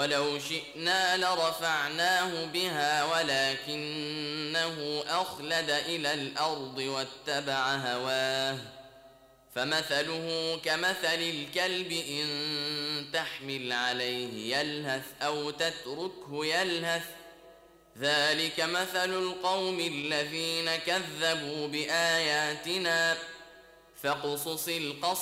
ولو شئنا لرفعناه بها ولكنه أخلد إلى الأرض واتبع هواه فمثله كمثل الكلب إن تحمل عليه يلهث أو تتركه يلهث ذلك مثل القوم الذين كذبوا بآياتنا فاقصص القصص